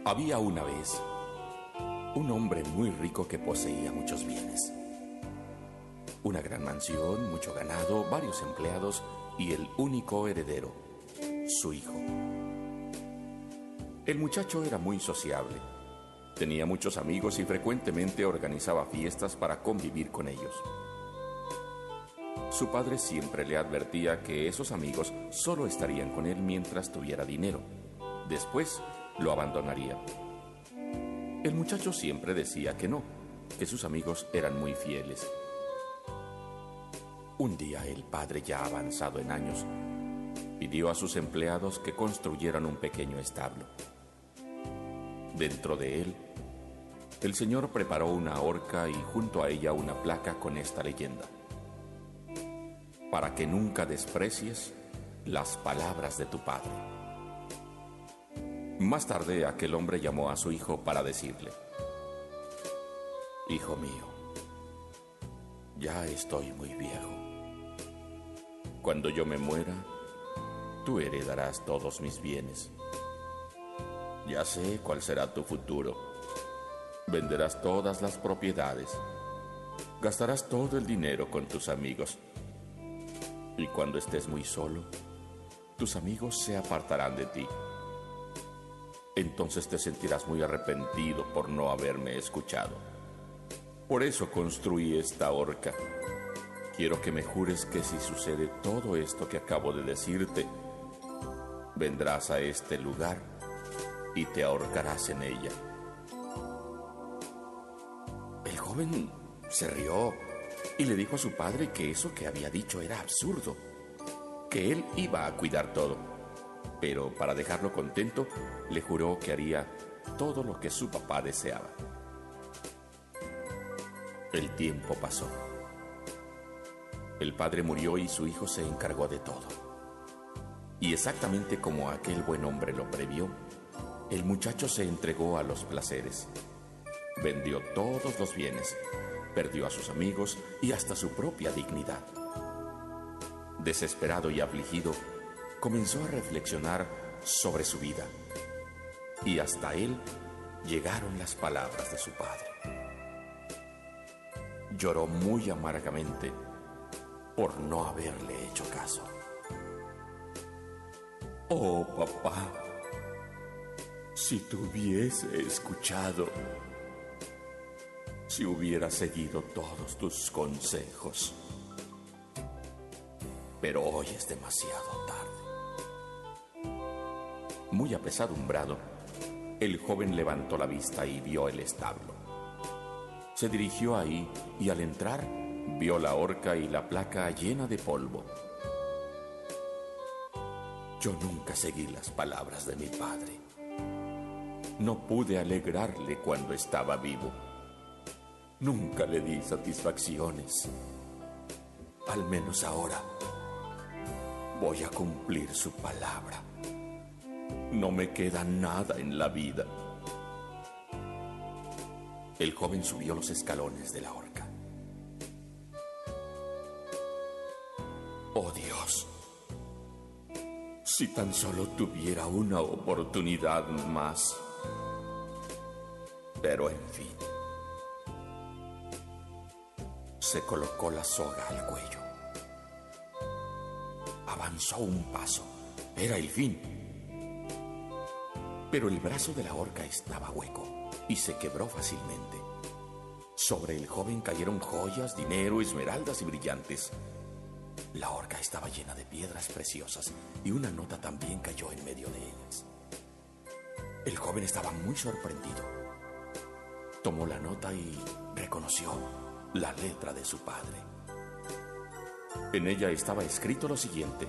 Había una vez un hombre muy rico que poseía muchos bienes. Una gran mansión, mucho ganado, varios empleados y el único heredero, su hijo. El muchacho era muy sociable. Tenía muchos amigos y frecuentemente organizaba fiestas para convivir con ellos. Su padre siempre le advertía que esos amigos solo estarían con él mientras tuviera dinero. Después lo abandonaría. El muchacho siempre decía que no, que sus amigos eran muy fieles. Un día el padre, ya avanzado en años, pidió a sus empleados que construyeran un pequeño establo. Dentro de él, el señor preparó una horca y junto a ella una placa con esta leyenda: para que nunca desprecies las palabras de tu padre. Más tarde, aquel hombre llamó a su hijo para decirle: hijo mío, ya estoy muy viejo. Cuando yo me muera, tú heredarás todos mis bienes. Ya sé cuál será tu futuro. Venderás todas las propiedades. Gastarás todo el dinero con tus amigos. Y cuando estés muy solo, tus amigos se apartarán de ti. Entonces te sentirás muy arrepentido por no haberme escuchado. Por eso construí esta horca. Quiero que me jures que si sucede todo esto que acabo de decirte, vendrás a este lugar y te ahorcarás en ella. El joven se rió y le dijo a su padre que eso que había dicho era absurdo, que él iba a cuidar todo, pero para dejarlo contento, le juró que haría todo lo que su papá deseaba. El tiempo pasó. El padre murió y su hijo se encargó de todo. Y exactamente como aquel buen hombre lo previó, el muchacho se entregó a los placeres. Vendió todos los bienes, perdió a sus amigos y hasta su propia dignidad. Desesperado y afligido, comenzó a reflexionar sobre su vida. Y hasta él llegaron las palabras de su padre. Lloró muy amargamente por no haberle hecho caso. Oh, papá, si te hubiese escuchado, si hubiera seguido todos tus consejos. Pero hoy es demasiado tarde. Muy apesadumbrado, el joven levantó la vista y vio el establo. Se dirigió ahí y al entrar vio la horca y la placa llena de polvo. Yo nunca seguí las palabras de mi padre. No pude alegrarle cuando estaba vivo. Nunca le di satisfacciones. Al menos ahora voy a cumplir su palabra. No me queda nada en la vida. El joven subió los escalones de la horca. Oh Dios, si tan solo tuviera una oportunidad más. Pero en fin, se colocó la soga al cuello. Avanzó un paso. Era el fin. Pero el brazo de la horca estaba hueco y se quebró fácilmente. Sobre el joven cayeron joyas, dinero, esmeraldas y brillantes. La horca estaba llena de piedras preciosas y una nota también cayó en medio de ellas. El joven estaba muy sorprendido. Tomó la nota y reconoció la letra de su padre. En ella estaba escrito lo siguiente: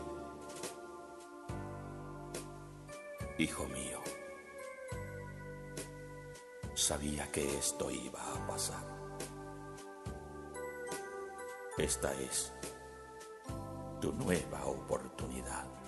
hijo mío, sabía que esto iba a pasar. Esta es tu nueva oportunidad.